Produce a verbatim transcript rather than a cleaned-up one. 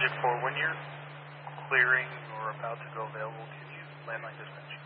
Project four, when you're clearing or about to go available, can you landline dispatch?